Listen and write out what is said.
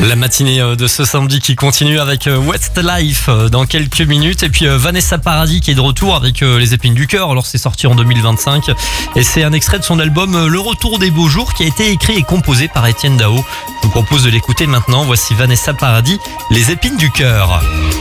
La matinée de ce samedi qui continue avec Westlife dans quelques minutes et puis Vanessa Paradis qui est de retour avec Les Épines du Cœur. Alors c'est sorti en 2025 et c'est un extrait de son album Le Retour des Beaux Jours qui a été écrit et composé par Étienne Dao. Je vous propose de l'écouter maintenant. Voici Vanessa Paradis, Les Épines du Cœur.